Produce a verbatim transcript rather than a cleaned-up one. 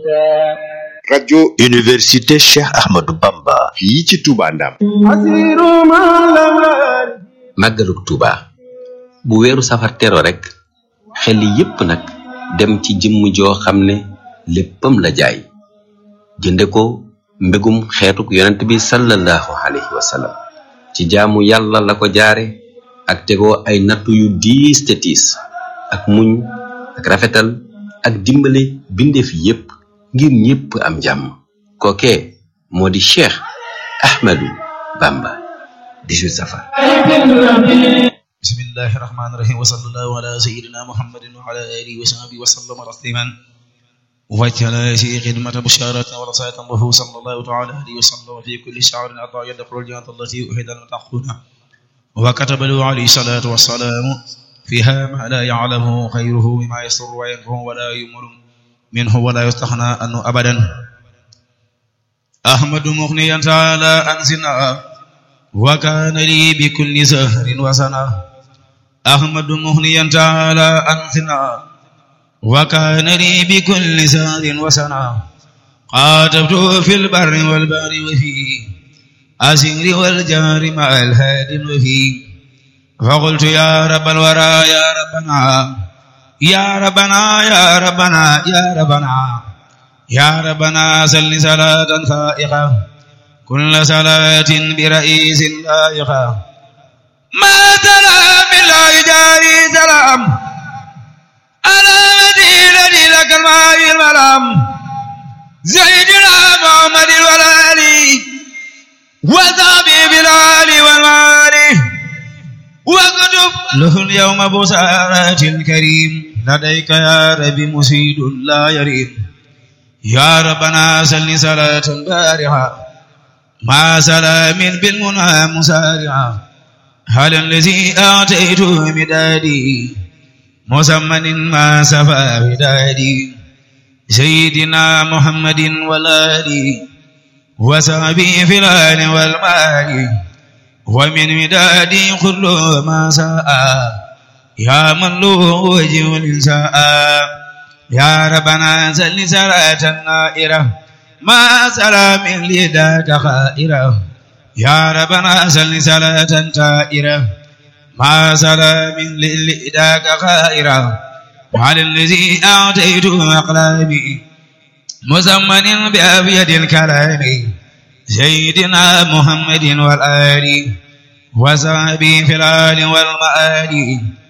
rajo Université Cheikh Ahmadou Bamba fii ci Touba Ndam. màggalug Touba bu weeru safar tero rek xel yépp nag dem ci jëmm joo xam ne léppam la jaay jënde ko mbégum xeetuk yonent bi sallallahu alayhi wa sallam ci jaamu yàlla la ko jaare ak tegoo ay nattu yu diis te tiis ak muñ ak rafetal ak dimbale bindeef yépp ngir ñépp am jàmm kookee moo di Cheikh Ahmadou Bamba dix-huit safar. bismillahi rahmani rahim wa sallallahu ala sayyidina muhammadin wa ala alihi wa sahbihi wa sallama tasliman waj'ala fi khidmati busharatan wa rasatan lahu sallallahu ta'ala alayhi wa sallam fi kulli sha'rin ata yadkhulu al-jannata allati uhida al-muttaquna wa kataba lahu alayhi salatu wa salam fiha ma la ya'lamu khayruhu mimma yasurru wa yanfa'u wa la yumru minhu wa la yastaghna anhu abadan ahmadu mughniyan ta'ala anzina wa kana li bi kulli sahrin wa sana ahmadu mughniyan ta'ala anzina wa kana li bi kulli sahrin wa sana qatabtu fil barri wal bahri wa fi asiri wal jari ma al hadi wa fi فقلت يا رب الورى يا ربنا يا ربنا يا ربنا يا ربنا يا ربنا صل صلاة فائقة كل صلاة برئيس لائقة ما سلام لا يجاري سلام على مدينة لك الماء الملام زيدنا محمد والآلي وصحبه بالآل والمال واكتب له اليوم بسارات الكريم لديك يا ربي مسيد لا يريم يا ربنا صل صلاة بارعة مع سلام بالمنى مسارعة هل الذي أعطيته مدادي مسمن ما سفى بدادي سيدنا محمد والآلي وصحبه في الآل والمال ومن مدادي كل ما ساء يا من له وجه الإنساء يا ربنا صل صلاة نائرة ما سلام لذاك خائرة يا ربنا صل صلاة تائرة ما سلام لذاك خائرة على الذي أعطيته أقلامي مزمن بأبيض الكلام سيدنا محمد والآل وصحبه في الآل والمآل